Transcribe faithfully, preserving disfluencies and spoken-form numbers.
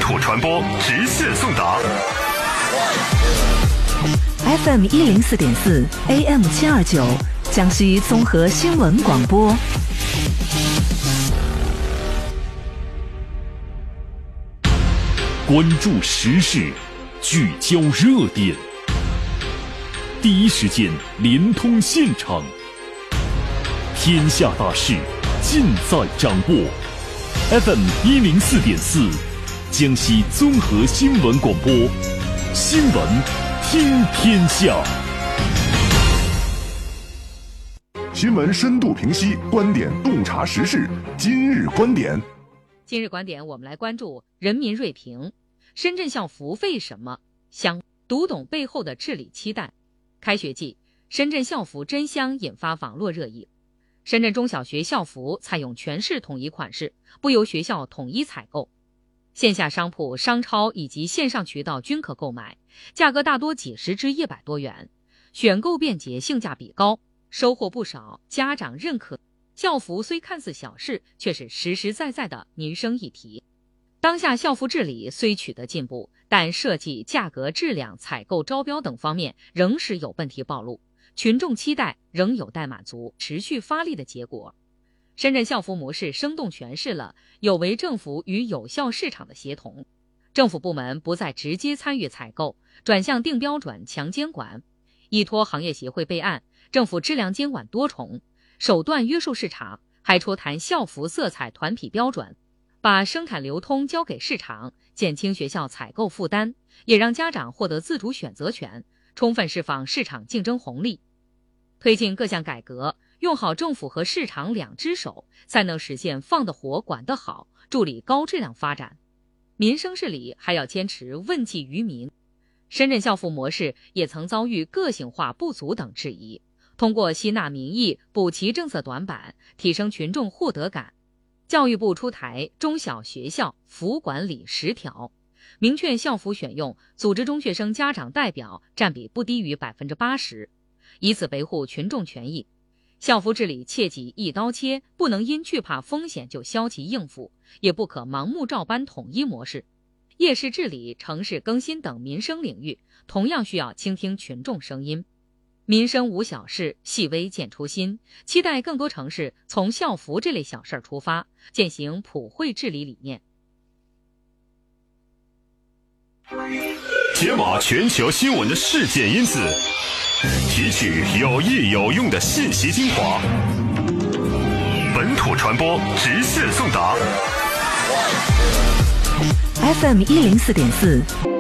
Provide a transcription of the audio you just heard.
土传播直线送达。 F M 一零四点四 A M 七二九，江西综合新闻广播。 关注时事，聚焦热点，第一时间连通现场，天下大事尽在掌握。F M 一零四点四，江西综合新闻广播，新闻听天下。 新闻深度评析，观点洞察时事。今日观点， 今日观点，我们来关注人民锐评：深圳校服为什么香？读懂背后的治理期待。开学季，深圳校服真香引发网络热议。深圳中小学校服采用全市统一款式，不由学校统一采购，线下商铺、商超以及线上渠道均可购买，价格大多几十至一百多元，选购便捷，性价比高，收获不少家长认可。校服虽看似小事，却是实实在在的民生议题。当下校服治理虽取得进步，但设计、价格、质量、采购、招标等方面仍时有问题暴露，群众期待仍有待满足，持续发力的结果。深圳校服模式生动诠释了有为政府与有效市场的协同。政府部门不再直接参与采购，转向定标准、强监管。依托行业协会备案，政府质量监管多重，手段约束市场，还出台校服色彩团体标准，把生产流通交给市场，减轻学校采购负担，也让家长获得自主选择权，充分释放市场竞争红利。推进各项改革，用好政府和市场两只手，才能实现放得活、管得好，助力高质量发展。民生治理还要坚持问计于民。深圳校服模式也曾遭遇个性化不足等质疑，通过吸纳民意，补齐政策短板，提升群众获得感。教育部出台中小学校服管理十条，明确校服选用组织中学生家长代表占比不低于百分之八十，以此维护群众权益。校服治理切忌一刀切，不能因惧怕风险就消极应付，也不可盲目照搬统一模式。夜市治理、城市更新等民生领域，同样需要倾听群众声音。民生无小事，细微见初心，期待更多城市从校服这类小事出发，践行普惠治理理念。 解码全球新闻的事件因子，提取有益有用的信息精华，本土传播直线送达。 F M 一零四点四